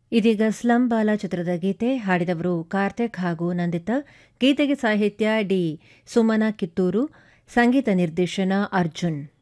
ಇದೀಗ ಸ್ಲಂ ಬಾಲ ಚಿತ್ರದ ಗೀತೆ ಹಾಡಿದವರು ಕಾರ್ತಿಕ್ ಹಾಗೂ ನಂದಿತಾ. ಗೀತೆಗೆ ಸಾಹಿತ್ಯ ಡಿ ಸುಮನ ಕಿತ್ತೂರು, ಸಂಗೀತ ನಿರ್ದೇಶನ ಅರ್ಜುನ್.